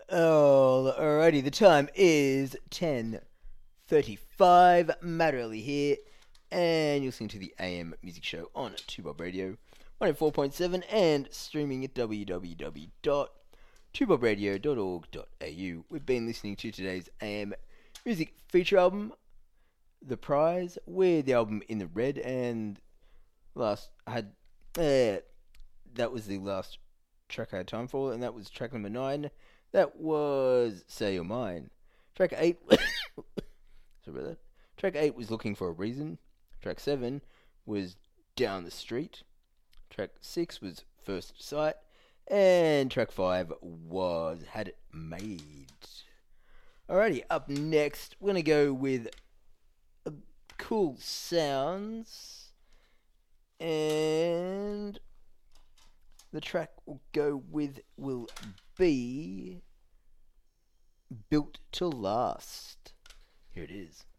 Alrighty, the time is 10:35. Matt Early here, and you're listening to the AM Music Show on 2Bob Radio, 104.7, and streaming at www.2bobradio.org.au. We've been listening to today's AM Music feature album, The Prize, with the album In the Red, and that was the last track I had time for, and that was track number 9. That was Say You're Mine. Track 8 sorry about that. Track 8 was Looking for a Reason. Track 7 was Down the Street. Track 6 was First Sight. And track 5 was Had It Made. Alrighty, up next, we're going to go with Cool Sounds. And the track we'll go with will be Built to Last. Here it is.